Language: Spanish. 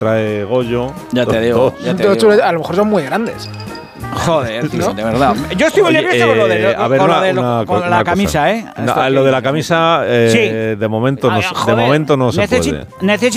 trae Goyo. Ya te digo. Ya te digo. A lo mejor son muy grandes. Joder, tío, de verdad. Yo estoy muy nervioso con lo de la camisa, ¿eh? Lo de la camisa, Sí. de momento no se puede. Necesito